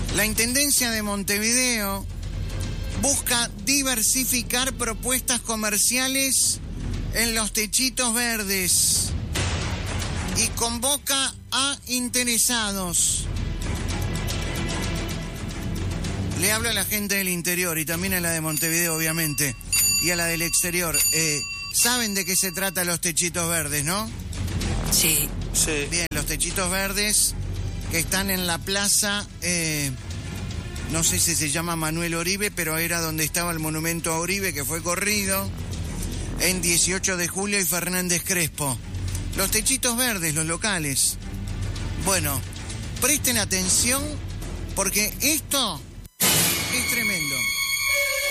La Intendencia de Montevideo busca diversificar propuestas comerciales en los techitos verdes y convoca a interesados. Le hablo a la gente del interior y también a la de Montevideo, obviamente, y a la del exterior. ¿Saben de qué se trata los techitos verdes, no? Sí. Sí. Bien, los techitos verdes que están en la plaza, no sé si se llama Manuel Oribe, pero era donde estaba el monumento a Oribe, que fue corrido, en 18 de julio y Fernández Crespo. Los techitos verdes, los locales. Bueno, presten atención porque esto es tremendo.